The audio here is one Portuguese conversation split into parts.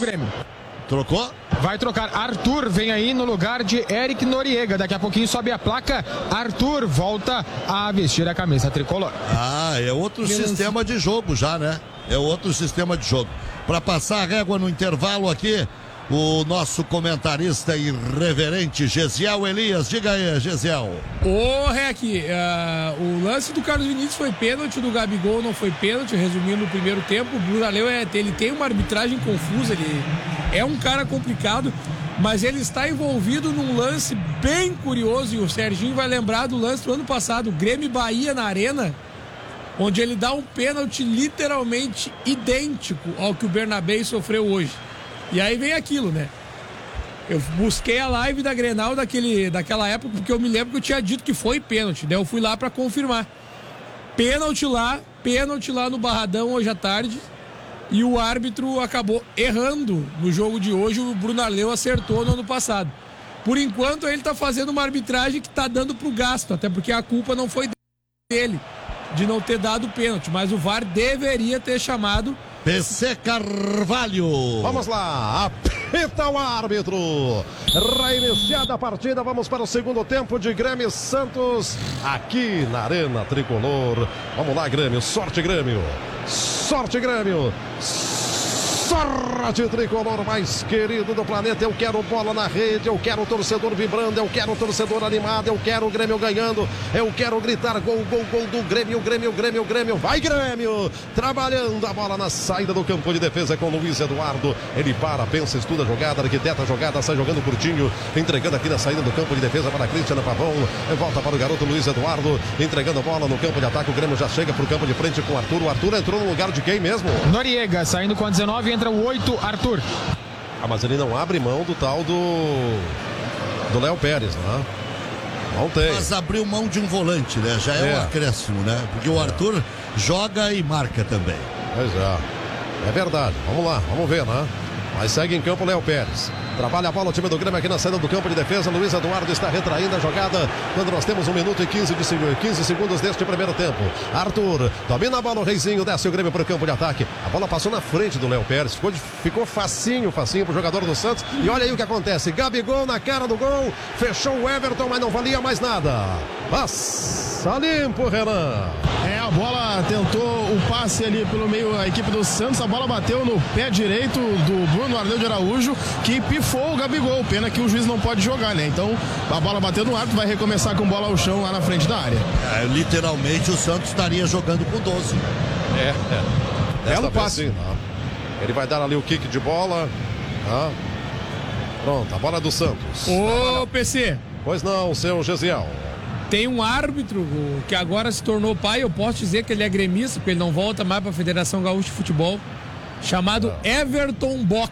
Grêmio. Trocou? Vai trocar. Arthur vem aí no lugar de Eric Noriega. Daqui a pouquinho sobe a placa. Arthur volta a vestir a camisa tricolor. Ah, é outro sistema de jogo já, né? É outro sistema de jogo. Para passar a régua no intervalo aqui, o nosso comentarista irreverente Gesiel Elias. Diga aí, Gesiel. Ô, Rec, o lance do Carlos Vinícius foi pênalti, do Gabigol não foi pênalti, resumindo o primeiro tempo. O Bruno Aleu, ele tem uma arbitragem confusa, ele é um cara complicado, mas ele está envolvido num lance bem curioso, e o Serginho vai lembrar do lance do ano passado, Grêmio e Bahia na Arena, onde ele dá um pênalti literalmente idêntico ao que o Bernabéu sofreu hoje. E aí vem aquilo, né? Eu busquei a live da Grenal daquela época, porque eu me lembro que eu tinha dito que foi pênalti. Daí eu fui lá pra confirmar. Pênalti lá no Barradão hoje à tarde. E o árbitro acabou errando no jogo de hoje. O Bruno Aleu acertou no ano passado. Por enquanto ele tá fazendo uma arbitragem que tá dando pro gasto, até porque a culpa não foi dele de não ter dado pênalti, mas o VAR deveria ter chamado PC Carvalho. Vamos lá, apita o árbitro. Reiniciada a partida, vamos para o segundo tempo de Grêmio e Santos aqui na Arena Tricolor. Vamos lá, Grêmio, sorte Grêmio. Sorte Grêmio. Sorte Tricolor mais querido do planeta. Eu quero bola na rede, eu quero o torcedor vibrando, eu quero o torcedor animado, eu quero o Grêmio ganhando, eu quero gritar gol, gol, gol do Grêmio, Grêmio, Grêmio, Grêmio. Vai Grêmio! Trabalhando a bola na saída do campo de defesa com Luiz Eduardo. Ele para, pensa, estuda a jogada, arquiteta a jogada, sai jogando curtinho, entregando aqui na saída do campo de defesa para Cristiano Pavão. Volta para o garoto Luiz Eduardo, entregando a bola no campo de ataque. O Grêmio já chega para o campo de frente com o Arthur. O Arthur entrou no lugar de quem mesmo? Noriega, saindo com a 19, entra o 8, Arthur. Ah, mas ele não abre mão do tal do Léo Pérez, né? Não tem. Mas abriu mão de um volante, né? Já é um acréscimo, né? Porque o Arthur joga e marca também. Pois é. É verdade. Vamos lá, vamos ver, né? Mas segue em campo o Léo Pérez. Trabalha a bola o time do Grêmio aqui na saída do campo de defesa. Luiz Eduardo está retraindo a jogada quando nós temos 1 minuto e 15 segundos deste primeiro tempo. Arthur domina a bola, o Reizinho desce o Grêmio para o campo de ataque. A bola passou na frente do Léo Pérez. Ficou facinho pro jogador do Santos. E olha aí o que acontece. Gabigol na cara do gol. Fechou o Everton, mas não valia mais nada. Passa limpo, Renan. A bola tentou o passe ali pelo meio, a equipe do Santos. A bola bateu no pé direito do Bruno Arleu de Araújo, que pifou o Gabigol. Pena que o juiz não pode jogar, né? Então a bola bateu no árbitro, vai recomeçar com bola ao chão lá na frente da área. Literalmente o Santos estaria jogando com 12. Belo passe. Ele vai dar ali o kick de bola. Pronto, a bola é do Santos. Ô, PC. Pois não, seu Gesiel. Tem um árbitro que agora se tornou pai, eu posso dizer que ele é gremista, porque ele não volta mais para a Federação Gaúcha de Futebol, chamado Everton Bock.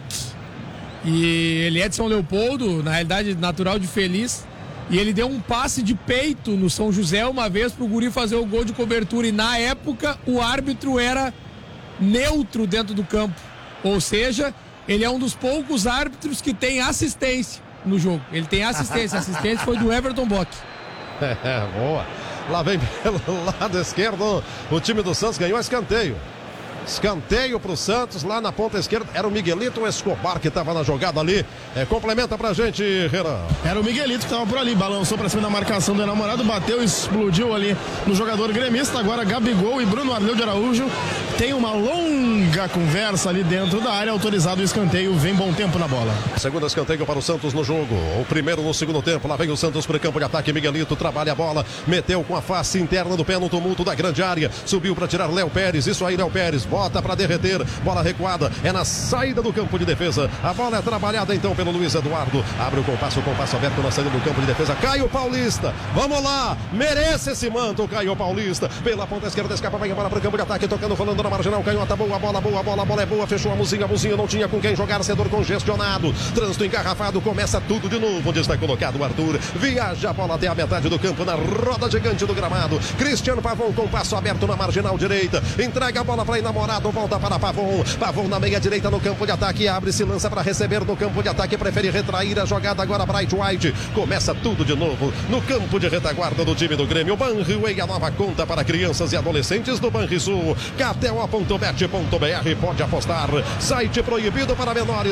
E ele é de São Leopoldo, na realidade natural de Feliz, e ele deu um passe de peito no São José uma vez pro guri fazer o gol de cobertura, e na época o árbitro era neutro dentro do campo, ou seja, ele é um dos poucos árbitros que tem assistência no jogo. Ele tem assistência, a assistência foi do Everton Bock. Boa. Lá vem pelo lado esquerdo. O time do Santos ganhou escanteio. Escanteio pro Santos, lá na ponta esquerda. Era o Miguelito Escobar que tava na jogada ali. Complementa pra gente, Renan. Era o Miguelito que tava por ali, balançou pra cima da marcação do namorado, bateu, explodiu ali no jogador gremista. Agora Gabigol e Bruno Arleu de Araújo tem uma longa conversa ali dentro da área. Autorizado o escanteio, vem bom tempo na bola. Segundo escanteio para o Santos no jogo. O primeiro no segundo tempo. Lá vem o Santos para o campo de ataque. Miguelito trabalha a bola, meteu com a face interna do pé no tumulto da grande área. Subiu para tirar Léo Pérez. Isso aí, Léo Pérez. Bota para derreter. Bola recuada. É na saída do campo de defesa. A bola é trabalhada então pelo Luiz Eduardo. Abre o compasso aberto na saída do campo de defesa. Caio Paulista. Vamos lá. Merece esse manto, Caio Paulista. Pela ponta esquerda, escapa, vai embora para o campo de ataque. Tocando, falando na marginal. Canhota, boa, bola é boa. Fechou a Muzinha não tinha com quem jogar. Setor congestionado. Trânsito engarrafado. Começa tudo de novo. Onde está colocado o Arthur. Viaja a bola até a metade do campo na roda gigante do gramado. Cristiano Pavão com passo aberto na marginal direita. Entrega a bola para enamorado. Volta para Pavão. Pavão na meia direita no campo de ataque. Abre, se lança para receber no campo de ataque. Prefere retrair a jogada agora. Bright White. Começa tudo de novo no campo de retaguarda do time do Grêmio. Banriway, a nova conta para crianças e adolescentes do Banrisul. KTO.bet.br. Pode apostar. Site proibido para menores.